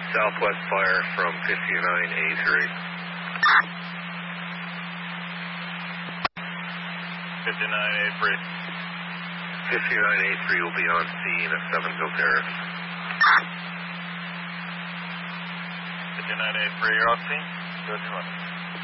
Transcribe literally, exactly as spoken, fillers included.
Southwest fire from fifty-nine A three. fifty-nine A three. fifty-nine A three will be on scene at Sevenville Terrace. fifty-nine A three, you're on scene? Good, you want it.